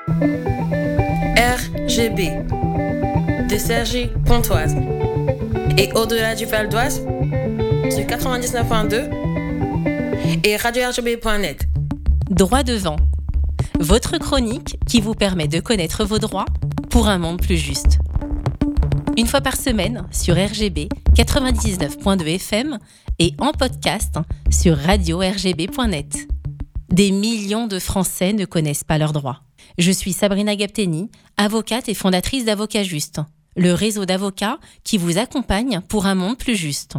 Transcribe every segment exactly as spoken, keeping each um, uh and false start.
R G B de Sergi Pontoise et au-delà du Val d'Oise sur quatre-vingt-dix-neuf point deux et radio R G B point net. Droit devant, votre chronique qui vous permet de connaître vos droits pour un monde plus juste. Une fois par semaine sur R G B quatre-vingt-dix-neuf point deux F M et en podcast sur radio R G B point net. Des millions de Français ne connaissent pas leurs droits. Je suis Sabrina Gapteni, avocate et fondatrice d'Avocats Juste, le réseau d'avocats qui vous accompagne pour un monde plus juste.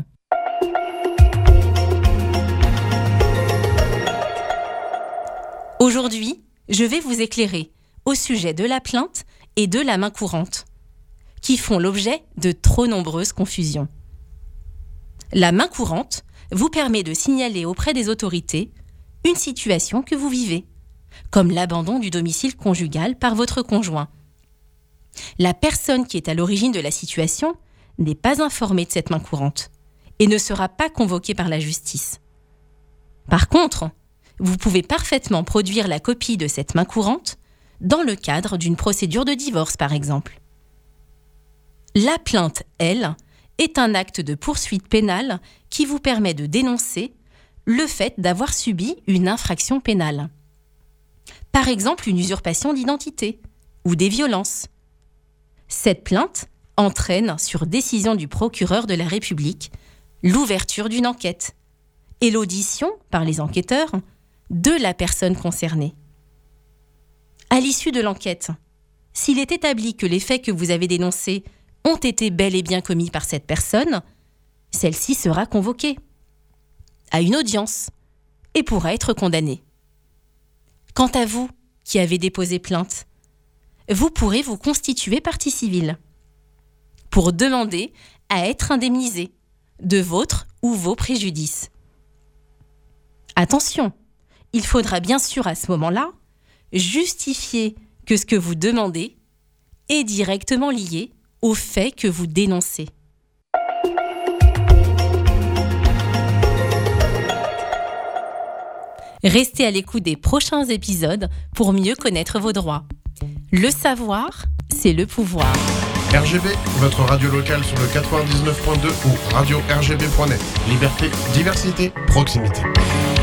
Aujourd'hui, je vais vous éclairer au sujet de la plainte et de la main courante, qui font l'objet de trop nombreuses confusions. La main courante vous permet de signaler auprès des autorités une situation que vous vivez, comme l'abandon du domicile conjugal par votre conjoint. La personne qui est à l'origine de la situation n'est pas informée de cette main courante et ne sera pas convoquée par la justice. Par contre, vous pouvez parfaitement produire la copie de cette main courante dans le cadre d'une procédure de divorce, par exemple. La plainte, elle, est un acte de poursuite pénale qui vous permet de dénoncer le fait d'avoir subi une infraction pénale. Par exemple, une usurpation d'identité ou des violences. Cette plainte entraîne, sur décision du procureur de la République, l'ouverture d'une enquête et l'audition, par les enquêteurs, de la personne concernée. À l'issue de l'enquête, s'il est établi que les faits que vous avez dénoncés ont été bel et bien commis par cette personne, celle-ci sera convoquée à une audience et pourra être condamnée. Quant à vous, qui avez déposé plainte, vous pourrez vous constituer partie civile pour demander à être indemnisé de votre ou vos préjudices. Attention, il faudra bien sûr à ce moment-là justifier que ce que vous demandez est directement lié au fait que vous dénoncez. Restez à l'écoute des prochains épisodes pour mieux connaître vos droits. Le savoir, c'est le pouvoir. R G B, votre radio locale sur le quatre-vingt-dix-neuf point deux ou radio R G B point net. Liberté, diversité, proximité.